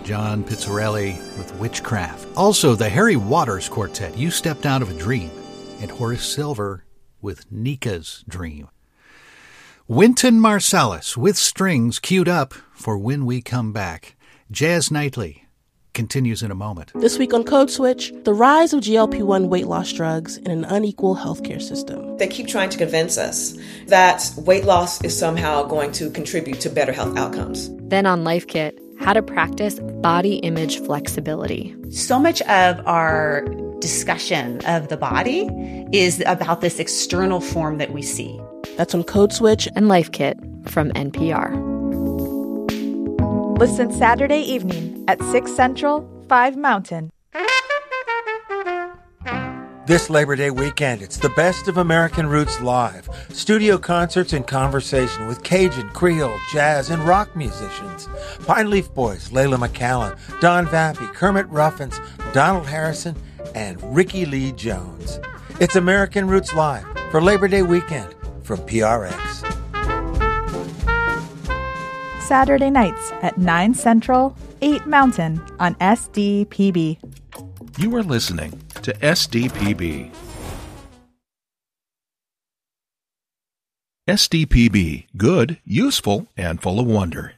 John Pizzarelli with Witchcraft. Also, the Harry Waters Quartet, You Stepped Out of a Dream. And Horace Silver with Nika's Dream. Wynton Marsalis with strings queued up for When We Come Back. Jazz Nightly continues in a moment. This week on Code Switch, the rise of GLP-1 weight loss drugs in an unequal healthcare system. They keep trying to convince us that weight loss is somehow going to contribute to better health outcomes. Then on Life Kit, how to practice body image flexibility. So much of our discussion of the body is about this external form that we see. That's on Code Switch and Life Kit from NPR. Listen Saturday evening at 6 Central, 5 Mountain. This Labor Day weekend, it's the best of American Roots live. Studio concerts and conversation with Cajun, Creole, jazz, and rock musicians. Pine Leaf Boys, Layla McAllen, Don Vappy, Kermit Ruffins, Donald Harrison, and Ricky Lee Jones. It's American Roots Live for Labor Day weekend from PRX. Saturday nights at 9 Central, 8 Mountain on SDPB. You are listening to SDPB. SDPB, good, useful, and full of wonder.